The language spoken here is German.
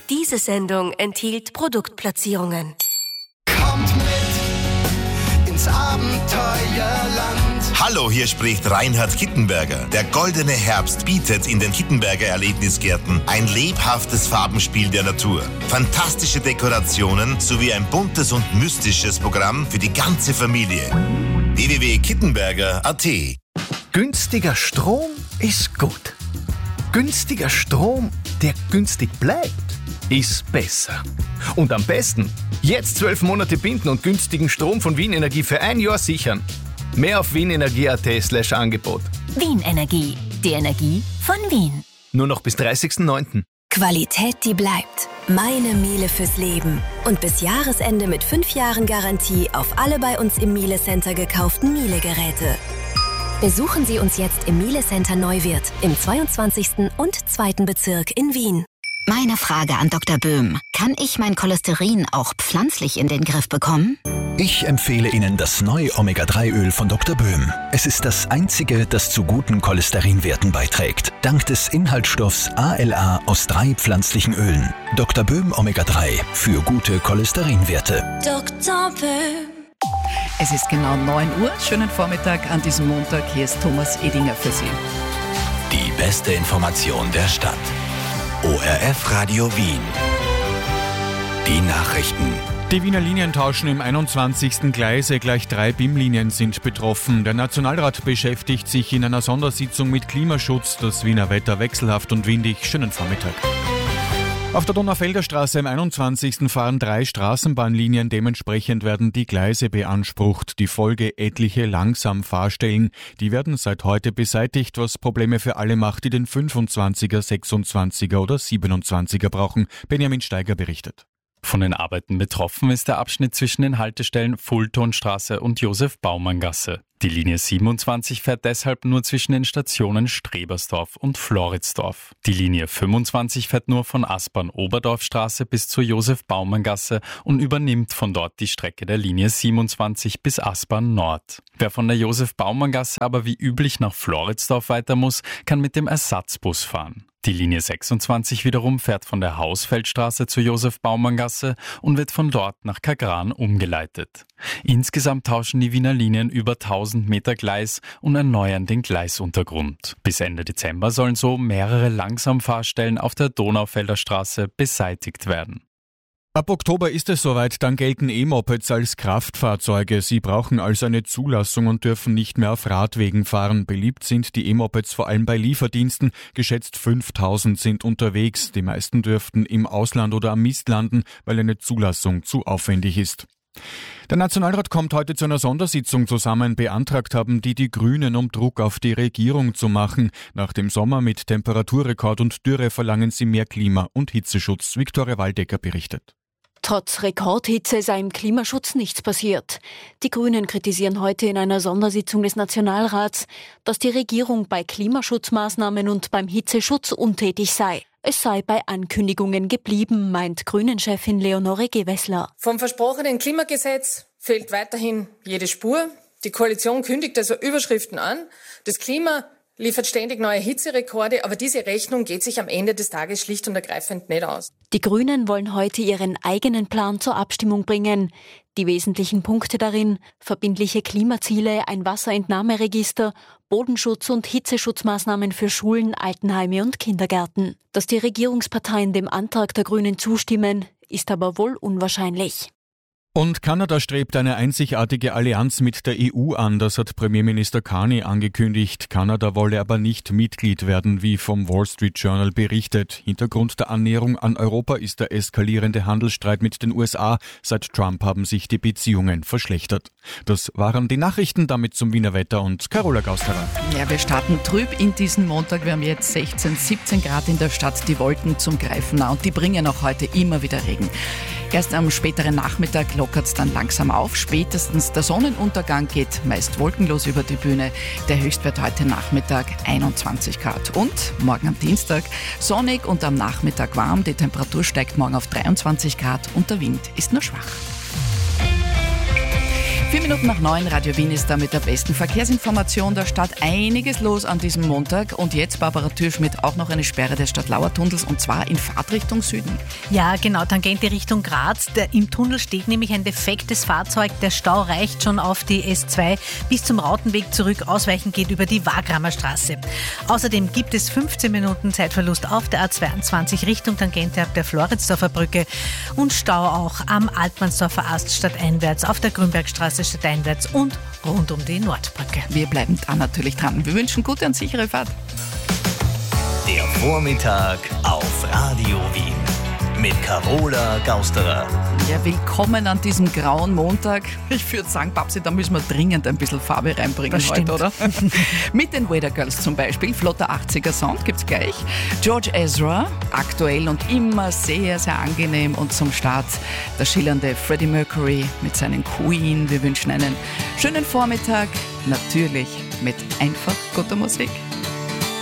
Diese Sendung enthielt Produktplatzierungen. Kommt mit ins Abenteuerland. Hallo, hier spricht Reinhard Kittenberger. Der goldene Herbst bietet in den Kittenberger Erlebnisgärten ein lebhaftes Farbenspiel der Natur, fantastische Dekorationen sowie ein buntes und mystisches Programm für die ganze Familie. www.kittenberger.at. Günstiger Strom ist gut. Günstiger Strom, der günstig bleibt, ist besser. Und am besten jetzt 12 Monate binden und günstigen Strom von Wien Energie für ein Jahr sichern. Mehr auf wienenergie.at/Angebot. Wien Energie, die Energie von Wien. Nur noch bis 30.09. Qualität, die bleibt. Meine Miele fürs Leben. Und bis Jahresende mit 5 Jahren Garantie auf alle bei uns im Miele Center gekauften Miele-Geräte. Besuchen Sie uns jetzt im Miele Center Neuwirth im 22. und 2. Bezirk in Wien. Meine Frage an Dr. Böhm. Kann ich mein Cholesterin auch pflanzlich in den Griff bekommen? Ich empfehle Ihnen das neue Omega-3-Öl von Dr. Böhm. Es ist das einzige, das zu guten Cholesterinwerten beiträgt. Dank des Inhaltsstoffs ALA aus 3 pflanzlichen Ölen. Dr. Böhm Omega-3 für gute Cholesterinwerte. Dr. Böhm. Es ist genau 9 Uhr. Schönen Vormittag an diesem Montag. Hier ist Thomas Edinger für Sie. Die beste Information der Stadt. ORF Radio Wien. Die Nachrichten. Die Wiener Linien tauschen im 21. Gleise. Gleich 3 BIM-Linien sind betroffen. Der Nationalrat beschäftigt sich in einer Sondersitzung mit Klimaschutz. Das Wiener Wetter wechselhaft und windig. Schönen Vormittag. Auf der Donaufelder Straße im 21. fahren 3 Straßenbahnlinien. Dementsprechend werden die Gleise beansprucht. Die Folge etliche Langsamfahrstellen. Die werden seit heute beseitigt, was Probleme für alle macht, die den 25er, 26er oder 27er brauchen. Benjamin Steiger berichtet. Von den Arbeiten betroffen ist der Abschnitt zwischen den Haltestellen Fultonstraße und Josef-Baumann-Gasse. Die Linie 27 fährt deshalb nur zwischen den Stationen Strebersdorf und Floridsdorf. Die Linie 25 fährt nur von Aspern-Oberdorfstraße bis zur Josef-Baumann-Gasse und übernimmt von dort die Strecke der Linie 27 bis Aspern Nord. Wer von der Josef-Baumann-Gasse aber wie üblich nach Floridsdorf weiter muss, kann mit dem Ersatzbus fahren. Die Linie 26 wiederum fährt von der Hausfeldstraße zur Josef-Baumann-Gasse und wird von dort nach Kagran umgeleitet. Insgesamt tauschen die Wiener Linien über 1000 Meter Gleis und erneuern den Gleisuntergrund. Bis Ende Dezember sollen so mehrere Langsamfahrstellen auf der Donaufelder Straße beseitigt werden. Ab Oktober ist es soweit, dann gelten E-Mopeds als Kraftfahrzeuge. Sie brauchen also eine Zulassung und dürfen nicht mehr auf Radwegen fahren. Beliebt sind die E-Mopeds vor allem bei Lieferdiensten. Geschätzt 5000 sind unterwegs. Die meisten dürften im Ausland oder am Mist landen, weil eine Zulassung zu aufwendig ist. Der Nationalrat kommt heute zu einer Sondersitzung zusammen. Beantragt haben die Grünen, um Druck auf die Regierung zu machen. Nach dem Sommer mit Temperaturrekord und Dürre verlangen sie mehr Klima- und Hitzeschutz. Viktoria Waldecker berichtet. Trotz Rekordhitze sei im Klimaschutz nichts passiert. Die Grünen kritisieren heute in einer Sondersitzung des Nationalrats, dass die Regierung bei Klimaschutzmaßnahmen und beim Hitzeschutz untätig sei. Es sei bei Ankündigungen geblieben, meint Grünen-Chefin Leonore Gewessler. Vom versprochenen Klimagesetz fehlt weiterhin jede Spur. Die Koalition kündigt also Überschriften an. Das Klima liefert ständig neue Hitzerekorde, aber diese Rechnung geht sich am Ende des Tages schlicht und ergreifend nicht aus. Die Grünen wollen heute ihren eigenen Plan zur Abstimmung bringen. Die wesentlichen Punkte darin: verbindliche Klimaziele, ein Wasserentnahmeregister, Bodenschutz und Hitzeschutzmaßnahmen für Schulen, Altenheime und Kindergärten. Dass die Regierungsparteien dem Antrag der Grünen zustimmen, ist aber wohl unwahrscheinlich. Und Kanada strebt eine einzigartige Allianz mit der EU an, das hat Premierminister Carney angekündigt. Kanada wolle aber nicht Mitglied werden, wie vom Wall Street Journal berichtet. Hintergrund der Annäherung an Europa ist der eskalierende Handelsstreit mit den USA. Seit Trump haben sich die Beziehungen verschlechtert. Das waren die Nachrichten, damit zum Wiener Wetter und Carola Gausterer. Ja, wir starten trüb in diesen Montag. Wir haben jetzt 16, 17 Grad in der Stadt, die Wolken zum Greifen nah und die bringen auch heute immer wieder Regen. Erst am späteren Nachmittag lockert es dann langsam auf. Spätestens der Sonnenuntergang geht meist wolkenlos über die Bühne. Der Höchstwert heute Nachmittag 21 Grad. Und morgen am Dienstag sonnig und am Nachmittag warm. Die Temperatur steigt morgen auf 23 Grad und der Wind ist nur schwach. 4 Minuten nach 9, Radio Wien ist da mit der besten Verkehrsinformation der Stadt. Einiges los an diesem Montag. Und jetzt, Barbara Türschmidt, auch noch eine Sperre des Stadtlauer-Tunnels, und zwar in Fahrtrichtung Süden. Ja, genau, Tangente Richtung Graz. Im Tunnel steht nämlich ein defektes Fahrzeug. Der Stau reicht schon auf die S2 bis zum Rautenweg zurück. Ausweichen geht über die Wagramer Straße. Außerdem gibt es 15 Minuten Zeitverlust auf der A22 Richtung Tangente ab der Floridsdorfer Brücke und Stau auch am Altmannsdorfer Ast stadteinwärts, auf der Grünbergstraße stadteinwärts und rund um die Nordbrücke. Wir bleiben da natürlich dran. Wir wünschen gute und sichere Fahrt. Der Vormittag auf Radio Wien mit Carola Gausterer. Ja, willkommen an diesem grauen Montag. Ich würde sagen, Babsi, da müssen wir dringend ein bisschen Farbe reinbringen heute, oder? Mit den Weather Girls zum Beispiel. Flotter 80er Sound gibt's gleich. George Ezra, aktuell und immer sehr, sehr angenehm. Und zum Start der schillernde Freddie Mercury mit seinen Queen. Wir wünschen einen schönen Vormittag, natürlich mit einfach guter Musik.